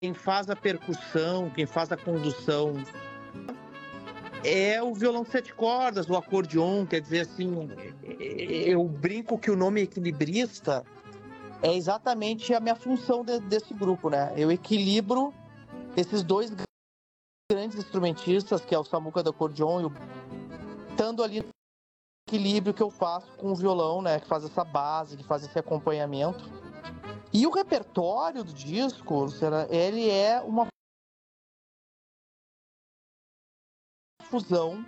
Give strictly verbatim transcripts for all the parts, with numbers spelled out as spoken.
quem faz a percussão, quem faz a condução é o violão de sete cordas, o acordeon. Quer dizer, assim, eu brinco que o nome equilibrista é exatamente a minha função de, desse grupo, né? Eu equilibro esses dois grandes instrumentistas, que é o Samuca do acordeon e o estando ali no equilíbrio que eu faço com o violão, né? Que faz essa base, que faz esse acompanhamento. E o repertório do disco, ele é uma fusão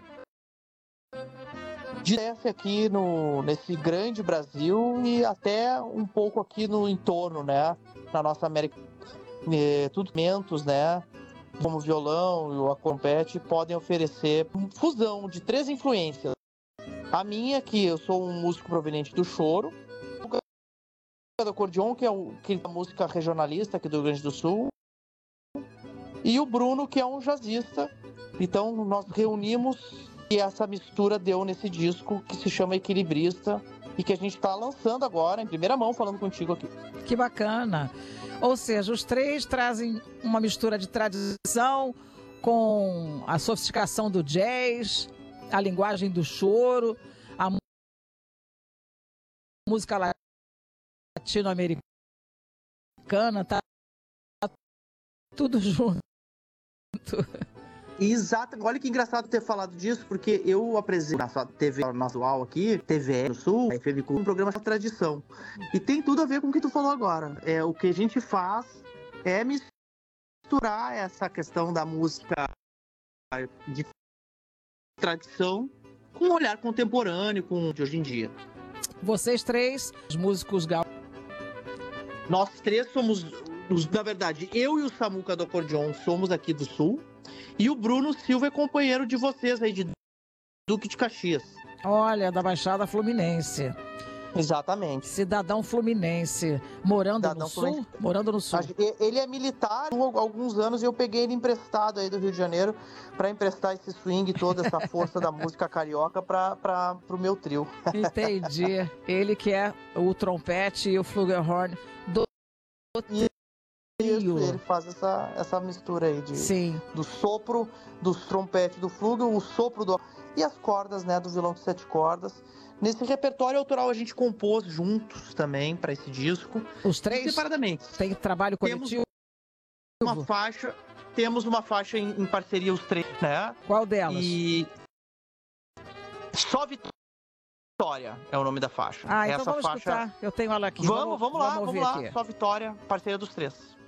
de aqui no, nesse grande Brasil e até um pouco aqui no entorno, né? Na nossa América. E, tudo instrumentos, né? Como o violão e o acompete podem oferecer uma fusão de três influências. A minha, que eu sou um músico proveniente do choro, do acordeon, que é, o, que é a música regionalista aqui do Rio Grande do Sul, e o Bruno, que é um jazzista. Então nós reunimos e essa mistura deu nesse disco que se chama Equilibrista e que a gente está lançando agora em primeira mão, falando contigo aqui. Que bacana! Ou seja, os três trazem uma mistura de tradição com a sofisticação do jazz, a linguagem do choro, a música latino-americana, tá tudo junto. Exato. Olha que engraçado ter falado disso, porque eu apresento na T V Nacional aqui, T V do Sul, F M Cu, um programa de tradição. E tem tudo a ver com o que tu falou agora. É, o que a gente faz é misturar essa questão da música de tradição com um olhar contemporâneo, com de hoje em dia. Vocês três, os músicos gaúchos. Nós três somos, na verdade, eu e o Samuca do acordeon somos aqui do Sul. E o Bruno Silva é companheiro de vocês aí, de Duque de Caxias. Olha, da Baixada Fluminense. Exatamente. Cidadão fluminense. Morando Cidadão no Sul? Morando no Sul. Ele é militar há alguns anos e eu peguei ele emprestado aí do Rio de Janeiro para emprestar esse swing, toda essa força da música carioca para o meu trio. Entendi. Ele que é o trompete e o flugelhorn do trio. Isso, ele faz essa, essa mistura aí de, Sim. do sopro, dos trompetes do flugel, o sopro do... e as cordas, né, do violão de sete cordas. Nesse repertório autoral a gente compôs juntos também para esse disco. Os três? Separadamente. Tem trabalho coletivo? Temos uma faixa, temos uma faixa em, em parceria os três, né? Qual delas? E... Só Vitória é o nome da faixa. Ah, então Essa vamos faixa... escutar. Eu tenho ela aqui. Vamos, vamos, vamos lá, vamos vamos lá. aqui. Só Vitória, parceria dos três.